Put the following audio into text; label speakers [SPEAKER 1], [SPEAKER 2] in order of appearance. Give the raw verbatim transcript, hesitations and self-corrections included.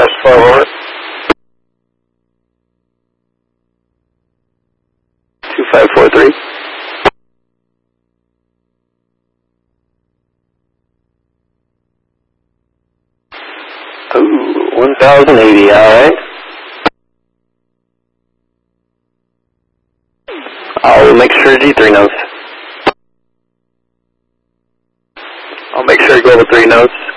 [SPEAKER 1] dash twelve over. two five four three. Ooh, one thousand eighty, alright. I'll make sure G three knows. I'll make sure Global three knows.